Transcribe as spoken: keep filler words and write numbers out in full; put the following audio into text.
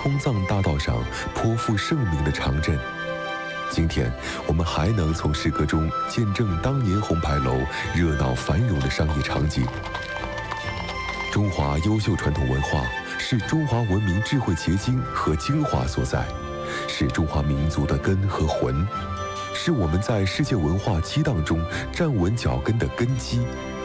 通藏大道上颇负盛名的长镇。今天，我们还能从诗歌中见证当年红牌楼热闹繁荣的商业场景。中华优秀传统文化是中华文明智慧结晶和精华所在，是中华民族的根和魂，是我们在世界文化激荡中站稳脚跟的根基。